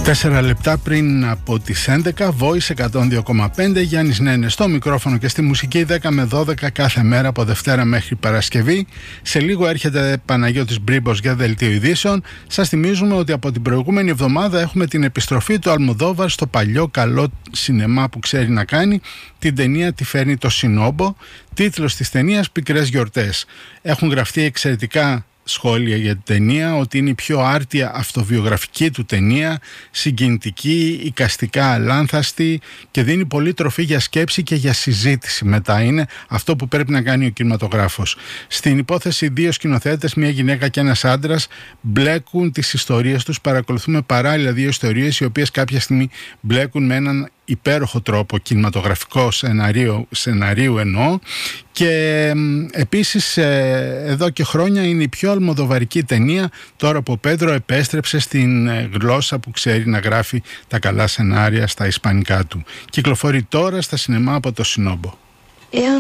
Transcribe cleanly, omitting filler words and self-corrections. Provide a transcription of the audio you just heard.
4 λεπτά πριν από τις 11, Voice 102,5, Γιάννης Νένες στο μικρόφωνο και στη μουσική, 10 με 12 κάθε μέρα από Δευτέρα μέχρι Παρασκευή. Σε λίγο έρχεται Παναγιώτης Μπρίμπος για δελτίο ειδήσεων. Σας θυμίζουμε ότι από την προηγούμενη εβδομάδα έχουμε την επιστροφή του Αλμοδόβαρ στο παλιό καλό σινεμά που ξέρει να κάνει, την ταινία «Τι φέρνει το Σινόμπο». Τίτλος της ταινίας «Πικρές γιορτές». Έχουν γραφτεί εξαιρετικά σχόλια για την ταινία, ότι είναι η πιο άρτια αυτοβιογραφική του ταινία, συγκινητική, εικαστικά αλάνθαστη και δίνει πολύ τροφή για σκέψη και για συζήτηση. Μετά είναι αυτό που πρέπει να κάνει ο κινηματογράφος. Στην υπόθεση, δύο σκηνοθέτες, μια γυναίκα και ένας άντρας, μπλέκουν τις ιστορίες τους. Παρακολουθούμε παράλληλα δύο ιστορίες, οι οποίες κάποια στιγμή μπλέκουν με έναν υπέροχο τρόπο, κινηματογραφικό σεναρίου εννοώ. Και επίσης εδώ και χρόνια είναι η πιο αλμοδοβαρική ταινία, τώρα που ο Πέντρο επέστρεψε στην γλώσσα που ξέρει να γράφει τα καλά σενάρια στα ισπανικά του. Κυκλοφορεί τώρα στα σινεμά από το Σινόμπο.